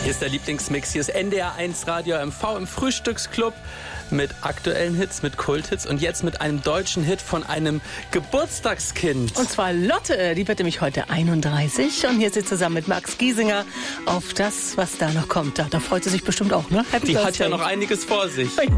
Hier ist der Lieblingsmix, hier ist NDR 1 Radio MV im Frühstücksclub mit aktuellen Hits, mit Kulthits und jetzt mit einem deutschen Hit von einem Geburtstagskind. Und zwar Lotte, die wird nämlich heute 31 und hier ist sie zusammen mit Max Giesinger auf das, was da noch kommt. Da freut sie sich bestimmt auch, ne? Die hat ja noch einiges vor sich.